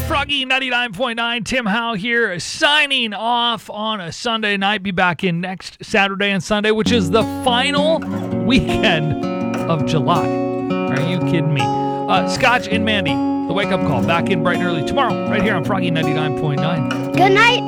Froggy 99.9, Tim Howe here, signing off on a Sunday night. Be back in next Saturday and Sunday, which is the final weekend of July. Are you kidding me? Scotch and Mandy, the wake-up call, back in bright and early tomorrow, right here on Froggy 99.9. Good night.